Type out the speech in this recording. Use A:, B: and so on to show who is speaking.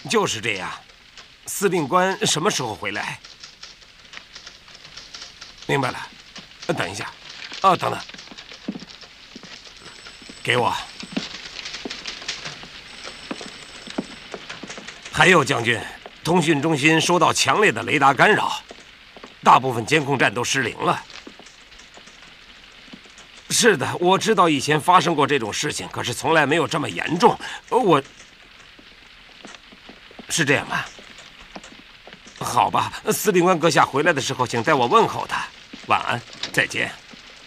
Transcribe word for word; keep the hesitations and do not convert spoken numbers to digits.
A: 就是这样。司令官什么时候回来？明白了。等一下，啊，等等，给我。还有将军，通讯中心收到强烈的雷达干扰，大部分监控站都失灵了。是的，我知道以前发生过这种事情，可是从来没有这么严重。我是这样吗？好吧，司令官阁下回来的时候，请代我问候他。晚安，再见。